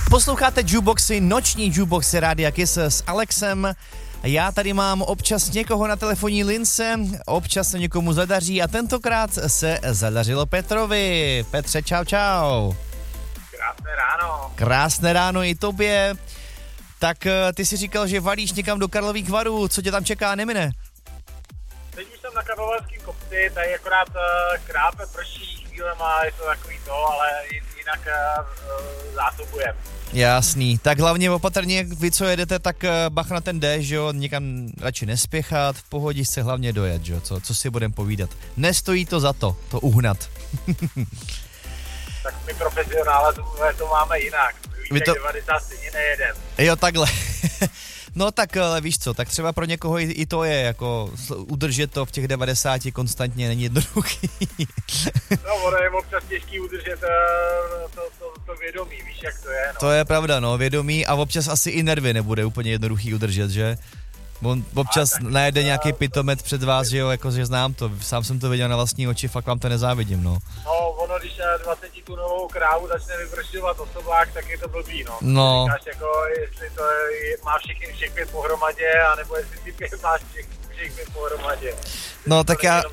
Posloucháte Jukeboxy, noční Jukeboxy Rádia Kiss s Alexem. Já tady mám občas někoho na telefonní lince, občas se někomu zadaří a tentokrát se zadařilo Petrovi. Petře, čau, čau. Krásné ráno. Krásné ráno i tobě. Tak ty si říkal, že valíš někam do Karlových Varů, co tě tam čeká, nemine? Teď už jsem na Karlovarském kopci, tady akorát krápe, prší chvílema, je to takový to, ale jinak zásobujem. Jasný, tak hlavně opatrně, vy co jedete, tak bach na ten déšť, jo, někam radši nespěchat, v pohodě se hlavně dojet, jo, co si budem povídat. Nestojí to za to uhnat. Tak my profesionále to máme jinak, víš, to... 90 stejně nejedem. Jo, takhle. No tak ale víš co, tak třeba pro někoho i to je, jako udržet to v těch 90 konstantně není jednoduchý. No, ono je občas těžký udržet to vědomí, víš jak to je, no. To je pravda, no, vědomí a občas asi i nervy nebude úplně jednoduchý udržet, že? On občas najede nějaký pitomet před vás, že jo, jakože znám to, sám jsem to viděl na vlastní oči, fakt vám to nezávidím, no. No, ono, když 20tunovou krávu začne vyprošťovat osobák, tak je to blbý, no. No. Říkáš, jako, jestli to má všech pět pohromadě, anebo jestli ty pět máš všech pět pohromadě. No,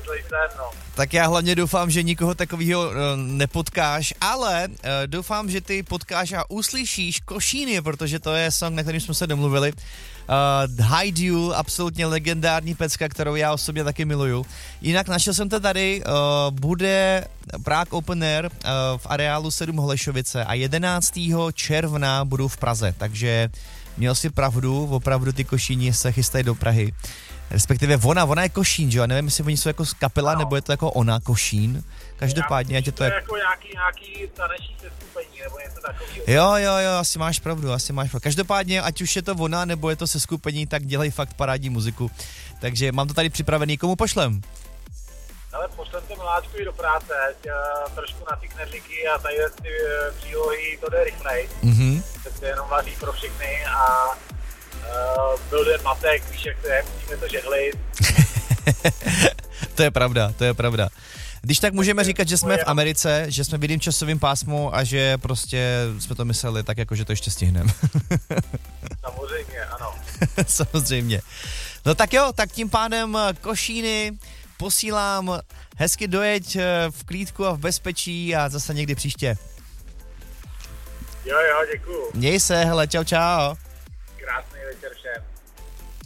tak já hlavně doufám, že nikoho takového nepotkáš, ale doufám, že ty potkáš a uslyšíš Košíny, protože to je song, na kterým jsme se domluvili. Hide You, absolutně legendární pecka, kterou já osobně taky miluju. Jinak našel jsem to tady, bude Prague Open Air v areálu 7 Holešovice a 11. června budu v Praze, takže měl si pravdu, opravdu ty Košíni se chystají do Prahy. Respektive ona je Košín, že jo? Nevím, jestli oni jsou jako kapela, nebo je to jako ona Košín. Každopádně, ať je to jako nějaký taneční seskupení, nebo něco takového. Jo, asi máš pravdu. Každopádně, ať už je to ona, nebo je to seskupení, tak dělej fakt parádní muziku. Takže mám to tady připravený, komu pošlem? Ale pošlem to miláčku i do práce, trošku na ty knedlíky a tady ty přílohy, to jde rychleji. To je jenom vaří pro všechny a byl den matek, víš jak to je, musíme to žehlit. To je pravda. Když tak můžeme říkat, že jsme v Americe, že jsme v jiným časovým pásmu a že prostě jsme to mysleli tak jako, že to ještě stihneme. Samozřejmě, ano. Samozřejmě. No tak jo, tak tím pádem Košíny posílám, hezky dojeď v klídku a v bezpečí a zase někdy příště. Jo, děkuju. Měj se, hele, čau. Krásný večer všem.